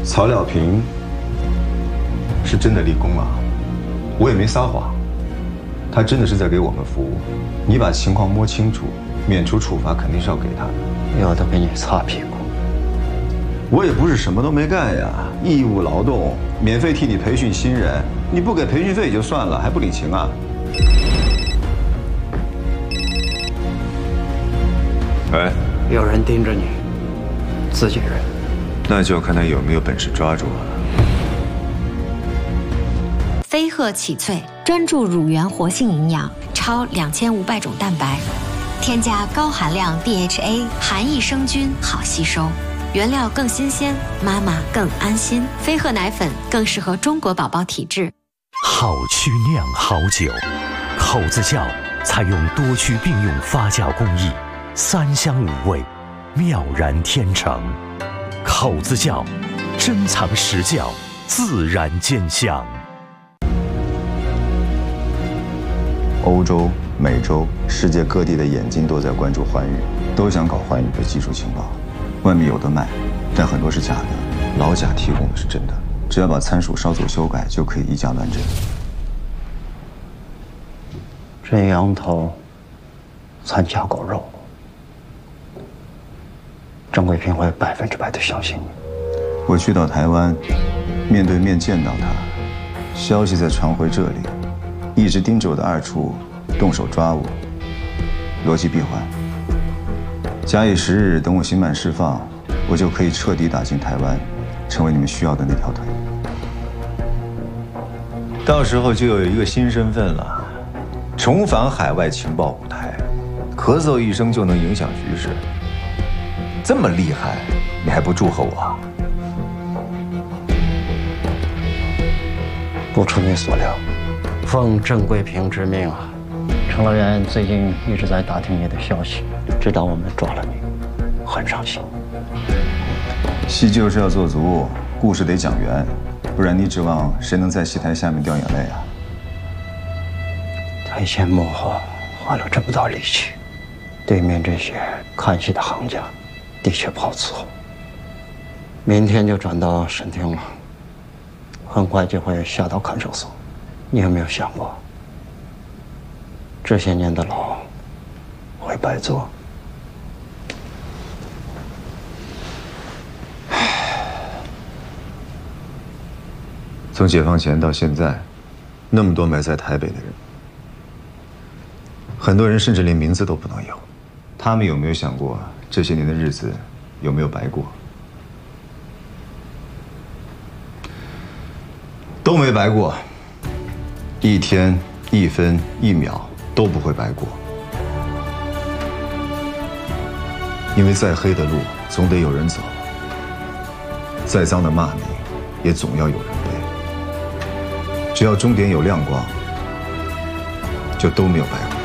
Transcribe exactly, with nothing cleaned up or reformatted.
曹了平是真的立功了，我也没撒谎，他真的是在给我们服务。你把情况摸清楚，免除处罚肯定是要给他的。 有的给你擦屁股。 我也不是什么都没干呀，义务劳动，免费替你培训新人，你不给培训费也就算了，还不领情啊？喂， 有人盯着你，自己人。 那就看他有没有本事抓住我了。 飞鹤启萃专注乳源活性营养，超两千五百种蛋白，添加高含量 D H A， 含益生菌，好吸收。原料更新鲜，妈妈更安心。飞鹤奶粉更适合中国宝宝体质。 好曲酿好酒，口子窖采用多区并用发酵工艺，三香五味，妙然天成。口子窖，珍藏实窖，自然见香。 欧洲、美洲、世界各地的眼睛都在关注寰宇，都想搞寰宇的技术情报。外面有的卖，但很多是假的，老贾提供的是真的。只要把参数稍作修改，就可以以假乱真。 这羊头掺加狗肉，郑贵平会百分之百的相信你。 我去到台湾，面对面见到他，消息再传回这里，一直盯着我的二处动手抓我，逻辑闭环。假以时日，等我刑满释放，我就可以彻底打进台湾，成为你们需要的那条腿。到时候就有一个新身份了，重返海外情报舞台，咳嗽一声就能影响局势。这么厉害，你还不祝贺我？ 不出你所料，奉郑贵平之命啊，程老员最近一直在打听你的消息，知道我们抓了你，很伤心。 戏就是要做足，故事得讲圆，不然你指望谁能在戏台下面掉眼泪啊？ 台前幕后花了这么大力气，对面这些看戏的行家的确不好伺候。明天就转到审厅了，很快就会下到看守所。你有没有想过，这些年的牢会白做？ 从解放前到现在，那么多埋在台北的人，很多人甚至连名字都不能有。他们有没有想过，这些年的日子有没有白过？都没白过，一天、一分、一秒都不会白过。因为再黑的路总得有人走，再脏的骂名也总要有人背。只要终点有亮光，就都没有白过。